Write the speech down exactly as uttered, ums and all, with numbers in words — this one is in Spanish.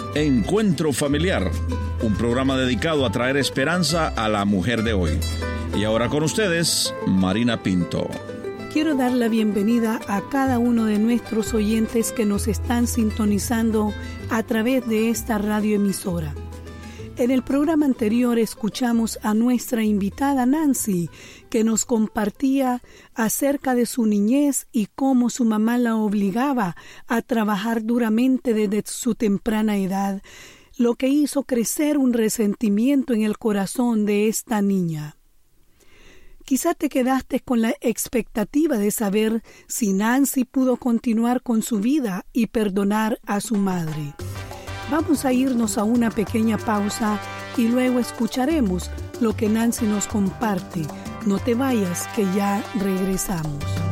Encuentro Familiar, un programa dedicado a traer esperanza a la mujer de hoy. Y ahora con ustedes, Marina Pinto. Quiero dar la bienvenida a cada uno de nuestros oyentes que nos están sintonizando a través de esta radioemisora. En el programa anterior escuchamos a nuestra invitada Nancy, que nos compartía acerca de su niñez y cómo su mamá la obligaba a trabajar duramente desde su temprana edad, lo que hizo crecer un resentimiento en el corazón de esta niña. Quizá te quedaste con la expectativa de saber si Nancy pudo continuar con su vida y perdonar a su madre. Vamos a irnos a una pequeña pausa y luego escucharemos lo que Nancy nos comparte. No te vayas, que ya regresamos.